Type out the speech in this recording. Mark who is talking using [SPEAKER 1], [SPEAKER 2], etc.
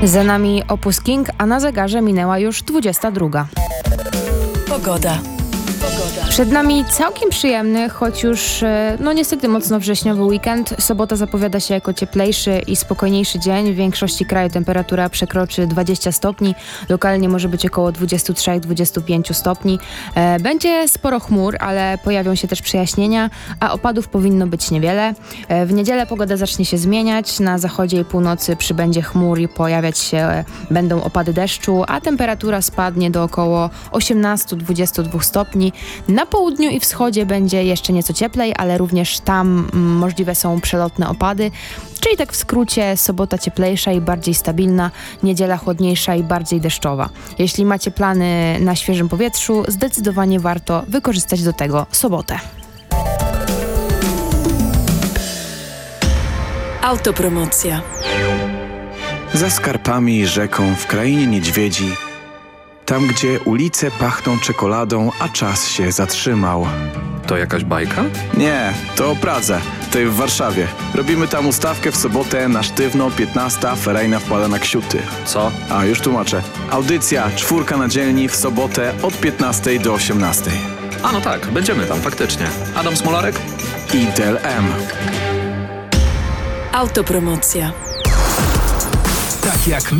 [SPEAKER 1] Za nami Opus King, a na zegarze minęła już 22.
[SPEAKER 2] Pogoda.
[SPEAKER 1] Przed nami całkiem przyjemny, choć już niestety mocno wrześniowy weekend. Sobota zapowiada się jako cieplejszy i spokojniejszy dzień. W większości kraju temperatura przekroczy 20 stopni. Lokalnie może być około 23-25 stopni. Będzie sporo chmur, ale pojawią się też przejaśnienia, a opadów powinno być niewiele. W niedzielę pogoda zacznie się zmieniać. Na zachodzie i północy przybędzie chmur i pojawiać się będą opady deszczu, a temperatura spadnie do około 18-22 stopni. Na południu i wschodzie będzie jeszcze nieco cieplej, ale również tam możliwe są przelotne opady. Czyli tak w skrócie, sobota cieplejsza i bardziej stabilna, niedziela chłodniejsza i bardziej deszczowa. Jeśli macie plany na świeżym powietrzu, zdecydowanie warto wykorzystać do tego sobotę.
[SPEAKER 2] Autopromocja.
[SPEAKER 3] Za skarpami i rzeką w krainie niedźwiedzi, tam gdzie ulice pachną czekoladą, a czas się zatrzymał.
[SPEAKER 4] To jakaś bajka?
[SPEAKER 3] Nie, to o Pradze, tej w Warszawie. Robimy tam ustawkę w sobotę na sztywno, 15, ferajna wpada na Ksiuty.
[SPEAKER 4] Co?
[SPEAKER 3] A, już tłumaczę. Audycja 4 na dzielni w sobotę od 15 do 18.
[SPEAKER 4] A no tak, będziemy tam, faktycznie. Adam Smolarek?
[SPEAKER 3] I Del M.
[SPEAKER 2] Autopromocja.
[SPEAKER 5] Tak jak